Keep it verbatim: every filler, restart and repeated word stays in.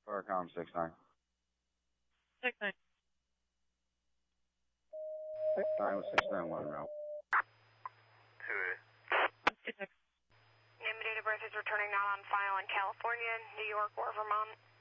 Farcom six nine. Six nine. Six nine with six nine one route. Six six. Name and date of birth is returning not on file in California, New York, or Vermont.